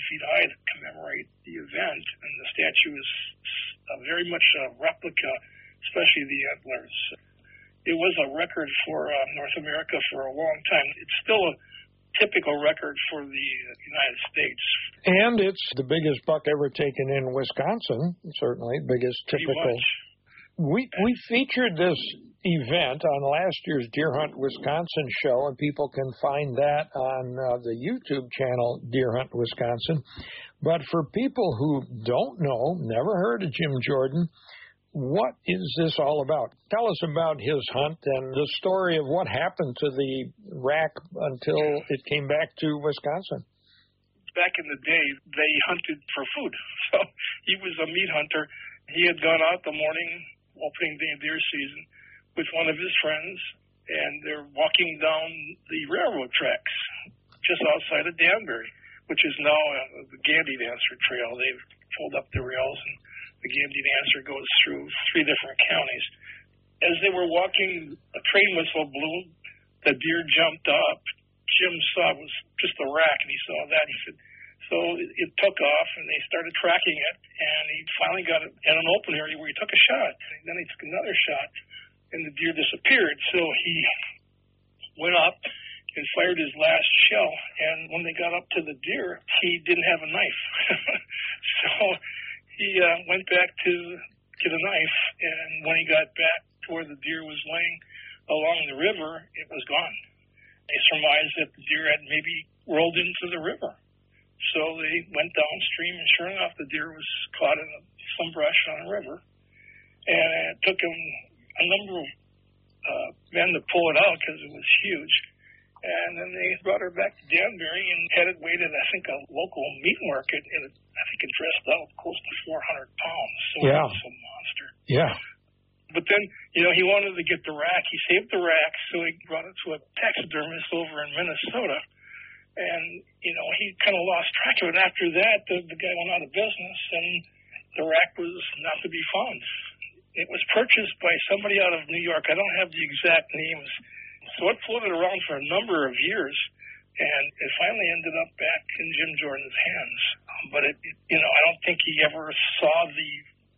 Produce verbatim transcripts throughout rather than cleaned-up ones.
feet high to commemorate the event, and the statue is uh, very much a replica, especially the antlers. It was a record for uh, North America for a long time. It's still a typical record for the United States. And it's the biggest buck ever taken in Wisconsin, certainly, biggest typical. We we featured this event on last year's Deer Hunt Wisconsin show, and people can find that on uh, the YouTube channel Deer Hunt Wisconsin. But for people who don't know, never heard of Jim Jordan, what is this all about? Tell us about his hunt and the story of what happened to the rack until it came back to Wisconsin. Back in the day, they hunted for food. So he was a meat hunter. He had gone out the morning, opening day of deer season, with one of his friends, and they're walking down the railroad tracks just outside of Danbury, which is now uh, the Gandy Dancer Trail. They've pulled up the rails, and the Gandy Dancer goes through three different counties. As they were walking, a train whistle blew. The deer jumped up. Jim saw it was just a rack, and he saw that. He said, so it, it took off, and they started tracking it, and he finally got it at an open area where he took a shot. And then he took another shot, and the deer disappeared. So he went up and fired his last shell, and when they got up to the deer, he didn't have a knife. So he uh, went back to get a knife, and when he got back to where the deer was laying along the river, it was gone. They surmised that the deer had maybe rolled into the river. So they went downstream, and sure enough, the deer was caught in some brush on a river. And it took them a number of uh, men to pull it out because it was huge. And then they brought her back to Danbury and had it weighed at, I think, a local meat market. And it, I think it dressed out close to four hundred pounds. So yeah. It was a monster. Yeah. But then, you know, he wanted to get the rack. He saved the rack, so he brought it to a taxidermist over in Minnesota. And, you know, he kind of lost track of it. After that, the, the guy went out of business, and the rack was not to be found. It was purchased by somebody out of New York. I don't have the exact names. So it floated around for a number of years, and it finally ended up back in Jim Jordan's hands. But, it, it you know, I don't think he ever saw the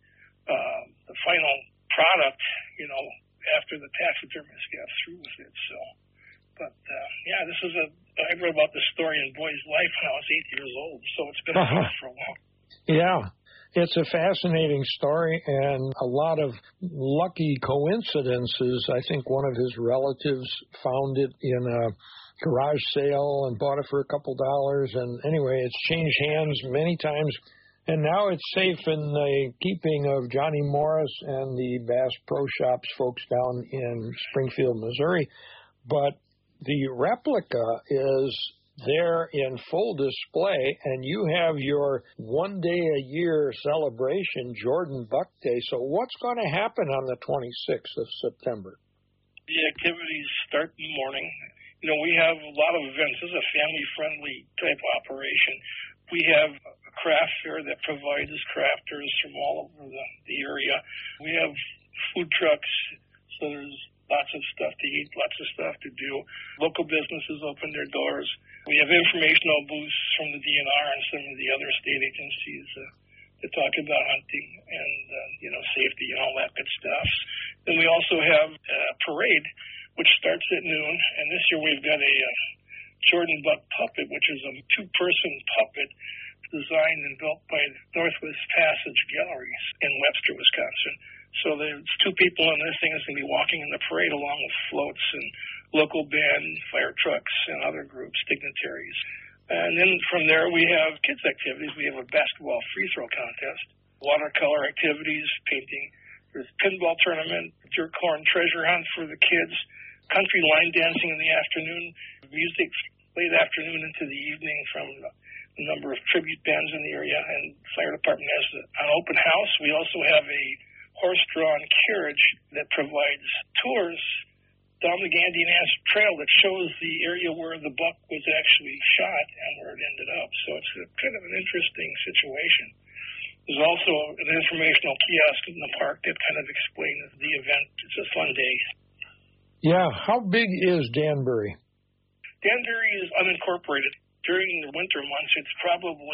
uh, the final product, you know, after the taxidermist got through with it. So, but, uh, yeah, this is a, I wrote about this story in Boy's life when I was eight years old, so it's been uh-huh. around for a while. Yeah. It's a fascinating story and a lot of lucky coincidences. I think one of his relatives found it in a garage sale and bought it for a couple dollars. And anyway, it's changed hands many times. And now it's safe in the keeping of Johnny Morris and the Bass Pro Shops folks down in Springfield, Missouri. But the replica is there in full display, and you have your one-day-a-year celebration, Jordan Buck Day. So what's going to happen on the twenty-sixth of September? The activities start in the morning. You know, we have a lot of events. This is a family-friendly type operation. We have a craft fair that provides crafters from all over the, the area. We have food trucks, so there's lots of stuff to eat, lots of stuff to do. Local businesses open their doors. We have informational booths from the D N R and some of the other state agencies uh, that talk about hunting and, uh, you know, safety and all that good stuff. Then we also have a parade, which starts at noon. And this year we've got a uh, Jordan Buck puppet, which is a two-person puppet designed and built by Northwest Passage Galleries in Webster, Wisconsin. So there's two people in this thing that's going to be walking in the parade along with floats and local band, fire trucks, and other groups, dignitaries. And then from there we have kids' activities. We have a basketball free throw contest, watercolor activities, painting. There's a pinball tournament, jerk horn treasure hunt for the kids, country line dancing in the afternoon, music late afternoon into the evening from a number of tribute bands in the area, and fire department has an open house. We also have a horse-drawn carriage that provides tours down the Gandy Dancer Trail that shows the area where the buck was actually shot and where it ended up. So it's a, kind of an interesting situation. There's also an informational kiosk in the park that kind of explains the event. It's a fun day. Yeah. How big is Danbury? Danbury is unincorporated. During the winter months, it's probably